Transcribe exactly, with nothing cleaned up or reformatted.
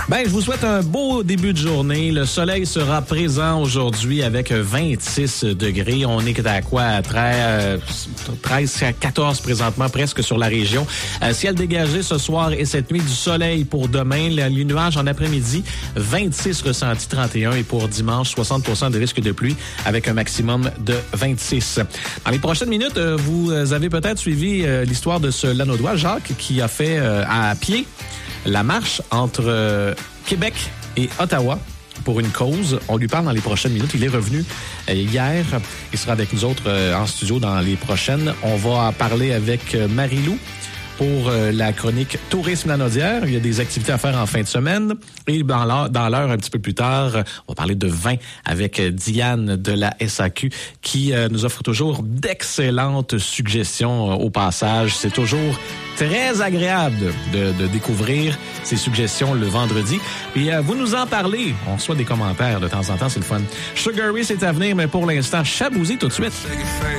Ben, je vous souhaite un beau début de journée. Le soleil sera présent aujourd'hui avec vingt-six degrés. On est à quoi? À treize à quatorze présentement, presque sur la région. Euh, ciel dégagé ce soir et cette nuit, du soleil pour demain. Les nuages en après-midi, vingt-six ressentis, trente et un. Et pour dimanche, soixante pour cent de risque de pluie avec un maximum de vingt-six. Dans les prochaines minutes, vous avez peut-être suivi l'histoire de ce Lanaudois, Jacques, qui a fait euh, à pied la marche entre euh, Québec et Ottawa pour une cause. On lui parle dans les prochaines minutes. Il est revenu euh, hier. Il sera avec nous autres euh, en studio dans les prochaines. On va parler avec euh, Marie-Lou pour euh, la chronique Tourisme Lanaudière. Il y a des activités à faire en fin de semaine. Et dans l'heure, dans l'heure un petit peu plus tard, on va parler de vin avec Diane de la S A Q qui euh, nous offre toujours d'excellentes suggestions euh, au passage. C'est toujours très agréable de, de découvrir ces suggestions le vendredi. Et euh, vous nous en parlez. On reçoit des commentaires de temps en temps, c'est le fun. Sugar Ray, c'est à venir, mais pour l'instant, Chabouzy tout de suite.